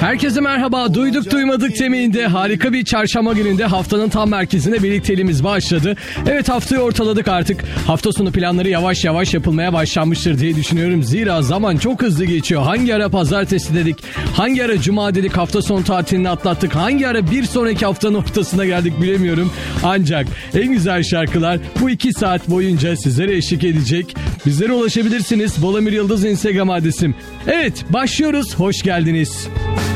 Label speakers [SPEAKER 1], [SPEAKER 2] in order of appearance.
[SPEAKER 1] Herkese merhaba. Duyduk duymadık demeyinde harika bir çarşamba gününde haftanın tam merkezine birlikteliğimiz başladı. Evet, haftayı ortaladık artık. Hafta sonu planları yavaş yavaş yapılmaya başlanmıştır diye düşünüyorum. Zira zaman çok hızlı geçiyor. Hangi ara pazartesi dedik, hangi ara cuma dedik, hafta sonu tatilini atlattık, hangi ara bir sonraki haftanın ortasına geldik bilemiyorum. Ancak en güzel şarkılar bu 2 saat boyunca sizlere eşlik edecek. Bizlere ulaşabilirsiniz. Bolamir Yıldız Instagram adresim. Evet, başlıyoruz. Hoş geldiniz.